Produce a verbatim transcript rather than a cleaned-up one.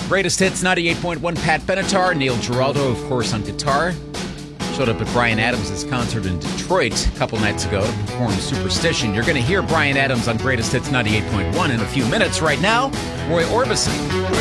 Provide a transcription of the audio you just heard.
Greatest Hits, ninety-eight point one, Pat Benatar, Neil Giraldo, of course, on guitar. Showed up at Bryan Adams' concert in Detroit a couple nights ago to perform Superstition. You're going to hear Bryan Adams on Greatest Hits ninety-eight point one in a few minutes. Right now, Roy Orbison.